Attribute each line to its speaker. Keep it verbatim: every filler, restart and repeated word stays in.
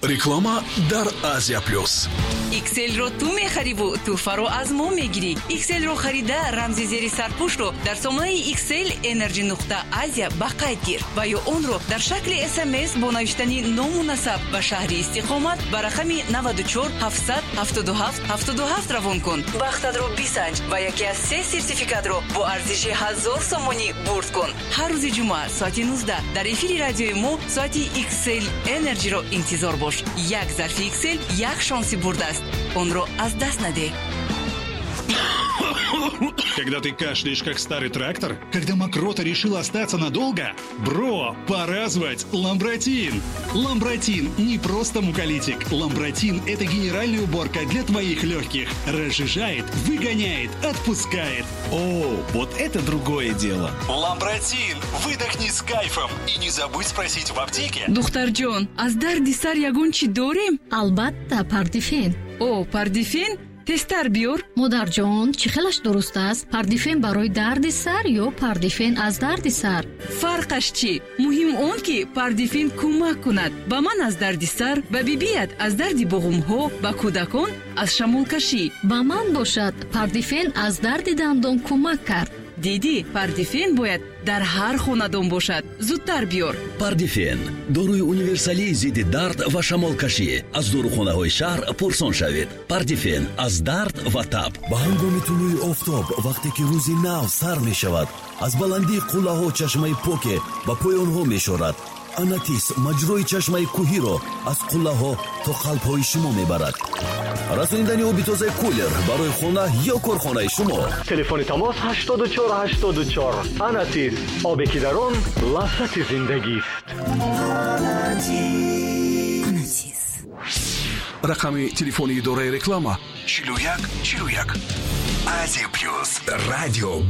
Speaker 1: реклама дар Азия плюс.
Speaker 2: иксел-ро ту мехарибу туҳфаро аз мо мегирӣ. иксел-ро харида рамзи зери сарпӯшро дар сомонаи иксел energy нуқта азия ба қайд гир ва ё онро дар шакли эс эм эс бо навиштани ному насаб ва шаҳри истиқомат ба рақами наваду чор ҳафтсад ҳафтоду ҳафт ҳафтоду ҳафт равон кун. Бахтатро бисанҷ ва яке аз се сертификатро бо арзиши ҳазор сомонӣ бурд кун. ҳар рӯзи ҷумъа соати нуздаҳ дар эфири радиои мо соати иксел Energy-ро интизор бош. Як зарфи иксел, як шонси бурдаст. Онро аз даст наде.
Speaker 3: Когда ты кашляешь, как старый трактор, когда мокрота решила остаться надолго, бро, пора звать Ламбротин. Ламбротин не просто муколитик. Ламбротин – это генеральная уборка для твоих легких. Разжижает, выгоняет, отпускает.
Speaker 4: О, вот это другое дело.
Speaker 5: Ламбротин. Выдохни с кайфом. И не забудь спросить в аптеке.
Speaker 2: Духтарҷон, аз дарди сар ягон чӣ дорем?
Speaker 6: албатта пардифен.
Speaker 2: О, пардифен? тестар биёр.
Speaker 6: модарҷон, чӣ хелаш дуруст аст? Пардифен барои дарди сар ё пардифен аз дарди сар?
Speaker 2: Фарқаш чӣ? Муҳим он ки пардифен кӯмак кунад ба ман аз дарди сар, ба бибият аз дарди буғумҳо, ба кӯдакон аз шамолкашӣ.
Speaker 6: Ба ман бошад, пардифен аз дарди дандон кӯмак кард.
Speaker 2: диди, пардифен бояд дар ҳар хонадон бошад. зудтар биёр.
Speaker 7: Пардифен доруи универсалии зидди дард ва шамолкашӣ. Аз дорухонаҳои шаҳр пурсон шавед. Пардифен аз дард ва таб.
Speaker 8: ба ҳангоми тулӯи офтоб, вақте ки рӯзи нав сар мешавад, аз баландии қуллаҳо чашмаи поке ба поёнҳо мешорад. Анатис маҷрои чашмаи кӯҳиро аз қуллаҳо то қалбҳои шумо мебарад. расонидани оби тозаи кулер барои хона ё корхонаи шумо.
Speaker 9: телефони тамос ҳаштоду чор ҳаштоду чор. Анатис, обе ки дар он лаззати зиндагист.
Speaker 1: Анатис. Рақами телефони идораи реклама чилу як чилу як. Азия плюс радио